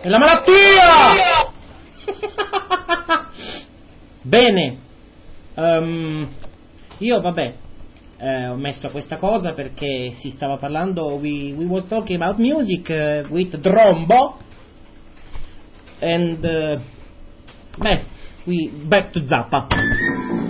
È la malattia! Bene, io vabbè, ho messo questa cosa perché si stava parlando, we was talking about music with Drombo, and we back to Zappa.